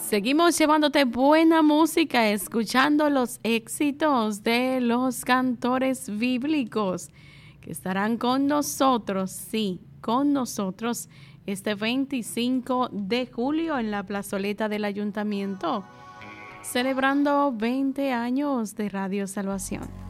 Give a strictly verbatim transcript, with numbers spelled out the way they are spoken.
Seguimos llevándote buena música, escuchando los éxitos de los cantores bíblicos que estarán con nosotros, sí, con nosotros este veinticinco de julio en la plazoleta del Ayuntamiento, celebrando veinte años de Radio Salvación.